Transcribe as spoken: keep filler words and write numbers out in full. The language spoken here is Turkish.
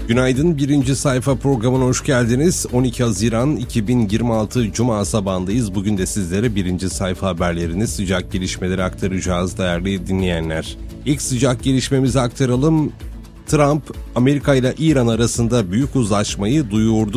Günaydın, birinci sayfa programına hoş geldiniz. on iki Haziran iki bin yirmi altı Cuma sabahındayız. Bugün de sizlere birinci sayfa haberlerini, sıcak gelişmeleri aktaracağız değerli dinleyenler. İlk sıcak gelişmemizi aktaralım. Trump, Amerika ile İran arasında büyük uzlaşmayı duyurdu